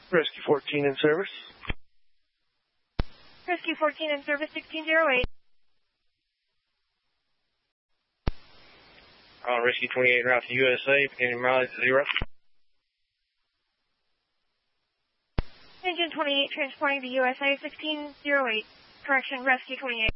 Rescue 14 in service. Rescue 14 in service, 1608. Rescue 28 route to USA, beginning mileage 0. Engine 28 transporting to USA, 1608. Correction, Rescue 28.